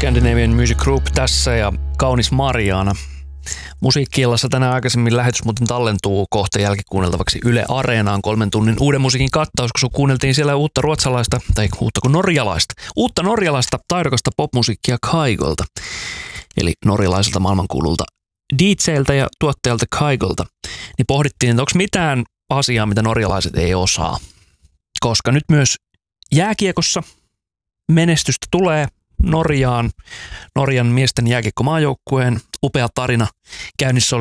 Scandinavian Music Group tässä ja kaunis Mariana. Musiikki-illassa tänään aikaisemmin lähetys muuten tallentuu kohta jälkikuunneltavaksi Yle Areenaan 3 tunnin uuden musiikin kattaus, kun kuunneltiin siellä uutta ruotsalaista, tai uutta norjalaista taidokasta popmusiikkia Kaigolta. Eli norjalaiselta maailmankuululta DJltä ja tuottajalta Kaigolta. Niin pohdittiin, että onko mitään asiaa, mitä norjalaiset ei osaa. Koska nyt myös jääkiekossa menestystä tulee Norjaan. Norjan miesten jääkiekkomaajoukkueen upea tarina käynnissä oli